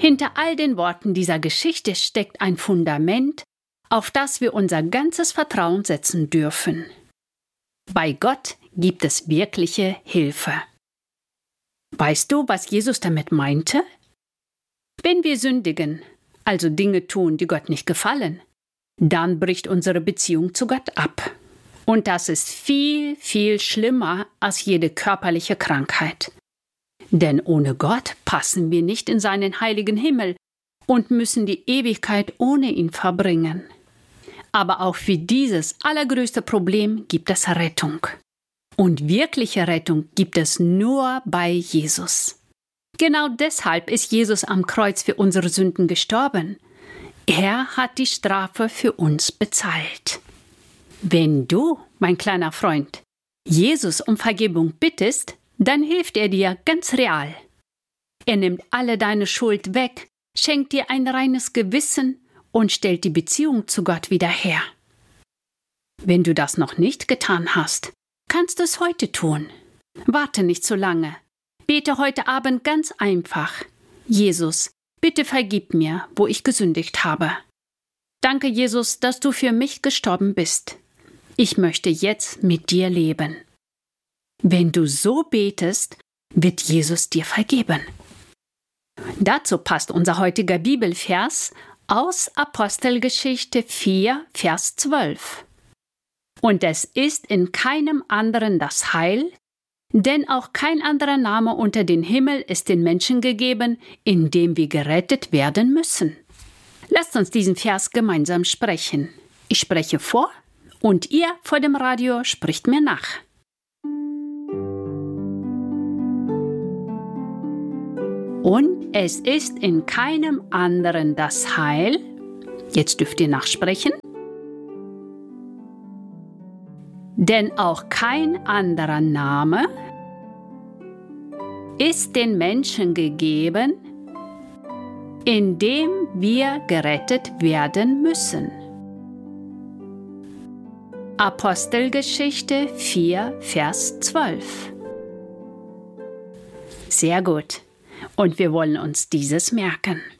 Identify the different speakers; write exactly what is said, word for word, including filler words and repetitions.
Speaker 1: Hinter all den Worten dieser Geschichte steckt ein Fundament, auf das wir unser ganzes Vertrauen setzen dürfen. Bei Gott gibt es wirkliche Hilfe. Weißt du, was Jesus damit meinte? Wenn wir sündigen, also Dinge tun, die Gott nicht gefallen, dann bricht unsere Beziehung zu Gott ab. Und das ist viel, viel schlimmer als jede körperliche Krankheit. Denn ohne Gott passen wir nicht in seinen heiligen Himmel und müssen die Ewigkeit ohne ihn verbringen. Aber auch für dieses allergrößte Problem gibt es Rettung. Und wirkliche Rettung gibt es nur bei Jesus. Genau deshalb ist Jesus am Kreuz für unsere Sünden gestorben. Er hat die Strafe für uns bezahlt. Wenn du, mein kleiner Freund, Jesus um Vergebung bittest, dann hilft er dir ganz real. Er nimmt alle deine Schuld weg, schenkt dir ein reines Gewissen und stellt die Beziehung zu Gott wieder her. Wenn du das noch nicht getan hast, kannst du es heute tun. Warte nicht zu lange. Bete heute Abend ganz einfach. Jesus, bitte vergib mir, wo ich gesündigt habe. Danke, Jesus, dass du für mich gestorben bist. Ich möchte jetzt mit dir leben. Wenn du so betest, wird Jesus dir vergeben. Dazu passt unser heutiger Bibelvers aus Apostelgeschichte vier, Vers zwölf. Und es ist in keinem anderen das Heil, denn auch kein anderer Name unter den Himmel ist den Menschen gegeben, in dem wir gerettet werden müssen. Lasst uns diesen Vers gemeinsam sprechen. Ich spreche vor und ihr vor dem Radio spricht mir nach. Und es ist in keinem anderen das Heil. Jetzt dürft ihr nachsprechen. Denn auch kein anderer Name ist den Menschen gegeben, in dem wir gerettet werden müssen. Apostelgeschichte vier, Vers zwölf. Sehr gut. Und wir wollen uns dieses merken.